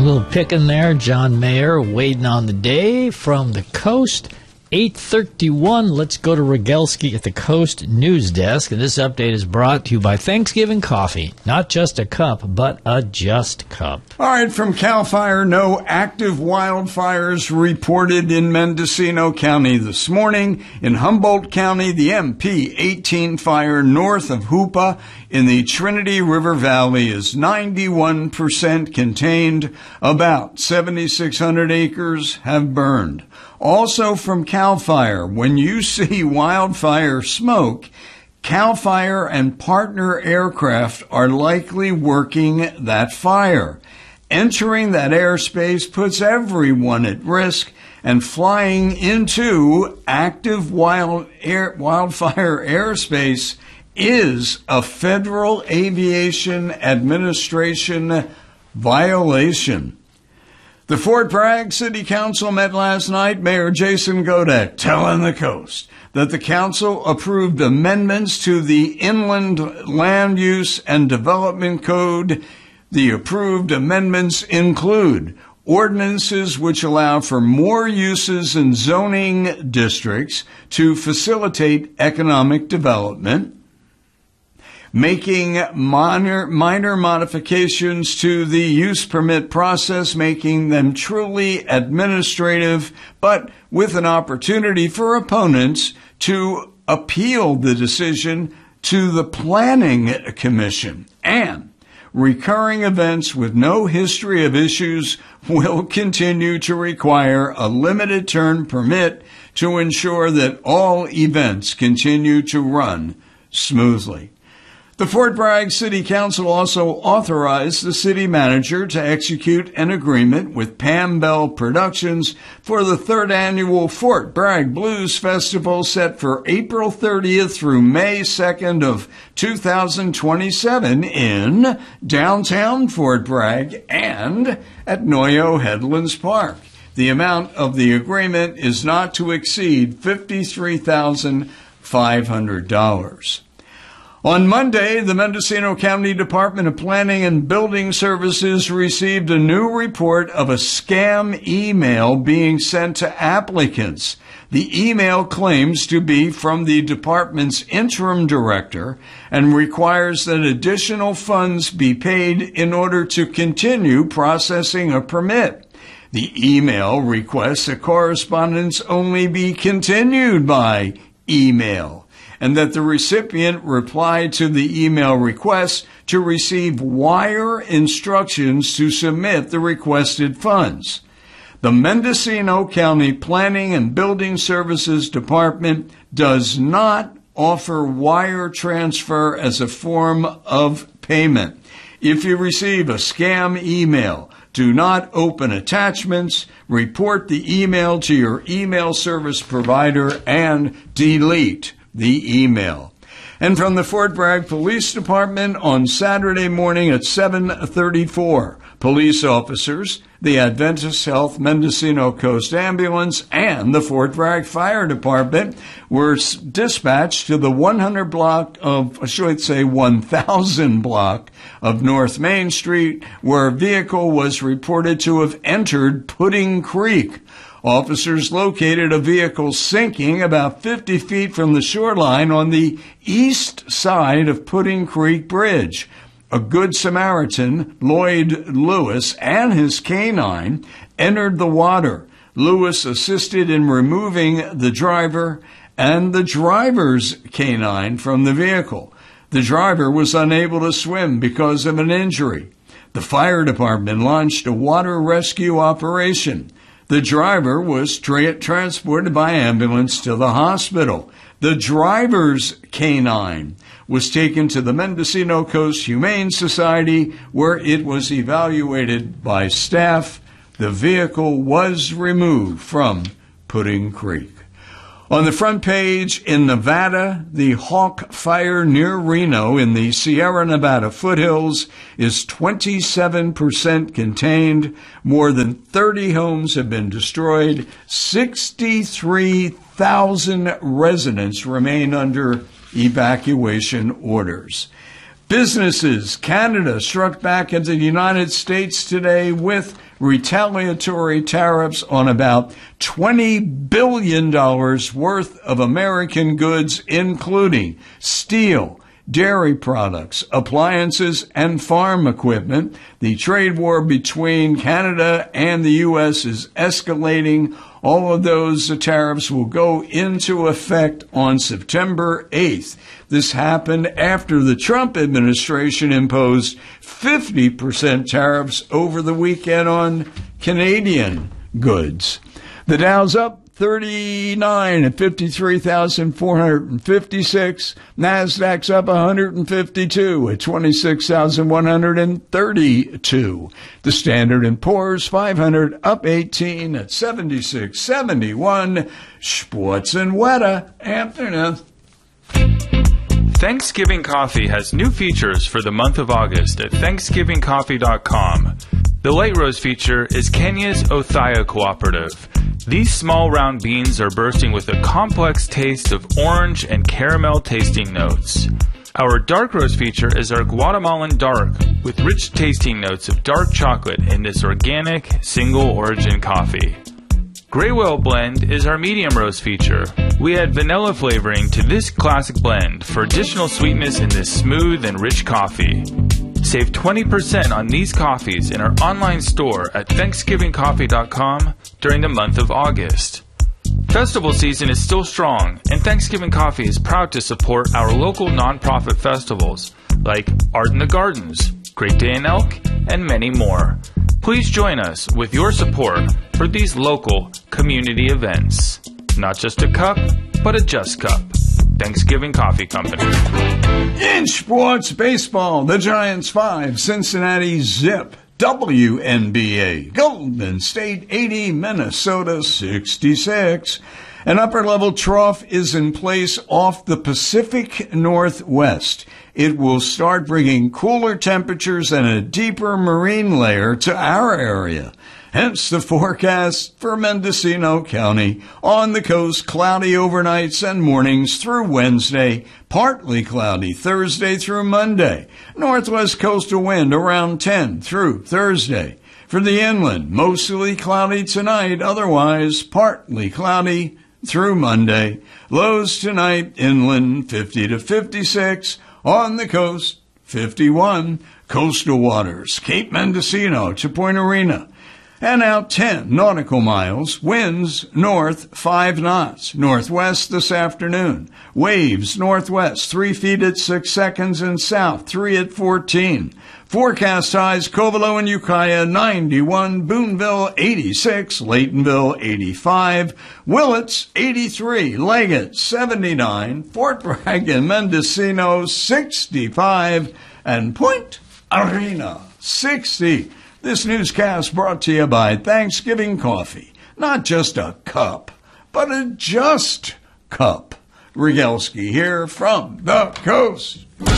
little picking there. John Mayer waiting on the day from the coast. 8:31. Let's go to Rogelski at the Coast News Desk. And this update is brought to you by Thanksgiving Coffee. Not just a cup, but a just cup. All right, from CAL FIRE, no active wildfires reported in Mendocino County this morning. In Humboldt County, the MP-18 fire north of Hoopa in the Trinity River Valley is 91% contained. About 7,600 acres have burned. Also from CAL FIRE, when you see wildfire smoke, CAL FIRE and partner aircraft are likely working that fire. Entering that airspace puts everyone at risk, and flying into active wildfire airspace is a Federal Aviation Administration violation. The Fort Bragg City Council met last night. Mayor Jason Godek telling the Coast that the council approved amendments to the Inland Land Use and Development Code. The approved amendments include ordinances which allow for more uses in zoning districts to facilitate economic development, making minor modifications to the use permit process, making them truly administrative, but with an opportunity for opponents to appeal the decision to the Planning Commission. And recurring events with no history of issues will continue to require a limited term permit to ensure that all events continue to run smoothly. The Fort Bragg City Council also authorized the city manager to execute an agreement with Pam Bell Productions for the third annual Fort Bragg Blues Festival set for April 30th through May 2nd of 2027 in downtown Fort Bragg and at Noyo Headlands Park. The amount of the agreement is not to exceed $53,500. On Monday, the Mendocino County Department of Planning and Building Services received a new report of a scam email being sent to applicants. The email claims to be from the department's interim director and requires that additional funds be paid in order to continue processing a permit. The email requests that correspondence only be continued by email, and that the recipient reply to the email request to receive wire instructions to submit the requested funds. The Mendocino County Planning and Building Services Department does not offer wire transfer as a form of payment. If you receive a scam email, do not open attachments, report the email to your email service provider, and delete the email. And from the Fort Bragg Police Department on Saturday morning at 7:34, police officers, the Adventist Health Mendocino Coast Ambulance, and the Fort Bragg Fire Department were dispatched to the 1000 block of North Main Street, where a vehicle was reported to have entered Pudding Creek. Officers located a vehicle sinking about 50 feet from the shoreline on the east side of Pudding Creek Bridge. A Good Samaritan, Lloyd Lewis, and his canine entered the water. Lewis assisted in removing the driver and the driver's canine from the vehicle. The driver was unable to swim because of an injury. The fire department launched a water rescue operation. The driver was transported by ambulance to the hospital. The driver's canine was taken to the Mendocino Coast Humane Society, where it was evaluated by staff. The vehicle was removed from Pudding Creek. On the front page, in Nevada, the Hawk Fire near Reno in the Sierra Nevada foothills is 27% contained. More than 30 homes have been destroyed. 63,000 residents remain under evacuation orders. Businesses. Canada struck back at the United States today with retaliatory tariffs on about $20 billion worth of American goods, including steel, dairy products, appliances, and farm equipment. The trade war between Canada and the U.S. is escalating. All of those tariffs will go into effect on September 8th. This happened after the Trump administration imposed 50% tariffs over the weekend on Canadian goods. The Dow's up 39 at 53,456. NASDAQ's up 152 at 26,132. The Standard & Poor's 500 up 18 at 7671. Sports and weather. Anthony. Thanksgiving Coffee has new features for the month of August at ThanksgivingCoffee.com. The light roast feature is Kenya's Othaya Cooperative. These small round beans are bursting with a complex taste of orange and caramel tasting notes. Our dark roast feature is our Guatemalan Dark, with rich tasting notes of dark chocolate in this organic, single origin coffee. Grey Whale Blend is our medium roast feature. We add vanilla flavoring to this classic blend for additional sweetness in this smooth and rich coffee. Save 20% on these coffees in our online store at ThanksgivingCoffee.com during the month of August. Festival season is still strong, and Thanksgiving Coffee is proud to support our local nonprofit festivals like Art in the Gardens, Great Day in Elk, and many more. Please join us with your support for these local community events. Not just a cup, but a just cup. Thanksgiving Coffee Company. In sports baseball, the Giants 5, Cincinnati Zip. WNBA, Golden State 80, Minnesota 66. An upper-level trough is in place off the Pacific Northwest. It will start bringing cooler temperatures and a deeper marine layer to our area. Hence the forecast for Mendocino County. On the coast, cloudy overnights and mornings through Wednesday, partly cloudy Thursday through Monday. Northwest coastal wind around 10 through Thursday. For the inland, mostly cloudy tonight, otherwise partly cloudy through Monday. Lows tonight, inland 50 to 56. On the coast, 51. Coastal waters, Cape Mendocino to Point Arena. And out 10 nautical miles, winds north 5 knots, northwest this afternoon. Waves northwest 3 feet at 6 seconds and south 3 at 14. Forecast highs, Covelo and Ukiah 91, Boonville 86, Laytonville 85, Willits 83, Leggett 79, Fort Bragg and Mendocino 65, and Point Arena 60. This newscast brought to you by Thanksgiving Coffee. Not just a cup, but a just cup. Rygelski here from the coast.